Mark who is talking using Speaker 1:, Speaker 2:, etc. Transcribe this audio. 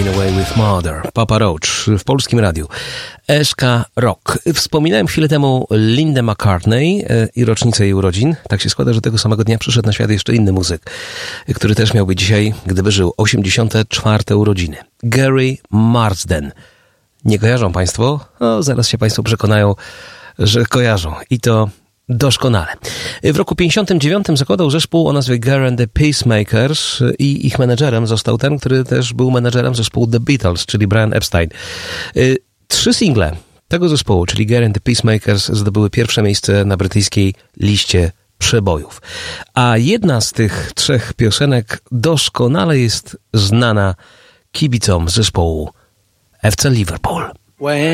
Speaker 1: Walking Away with Mother, Papa Roach w Polskim Radiu. Eszka Rock. Wspominałem chwilę temu Lindę McCartney i rocznicę jej urodzin. Tak się składa, że tego samego dnia przyszedł na świat jeszcze inny muzyk, który też miałby dzisiaj, gdyby żył, 84. urodziny. Gary Marsden. Nie kojarzą Państwo? No, zaraz się Państwo przekonają, że kojarzą. I to doskonale. W roku 59 zakładał zespół o nazwie Gary and the Pacemakers i ich menedżerem został ten, który też był menedżerem zespołu The Beatles, czyli Brian Epstein. 3 single tego zespołu, czyli Gary and the Pacemakers, zdobyły pierwsze miejsce na brytyjskiej liście przebojów. A jedna z tych 3 piosenek doskonale jest znana kibicom zespołu FC Liverpool.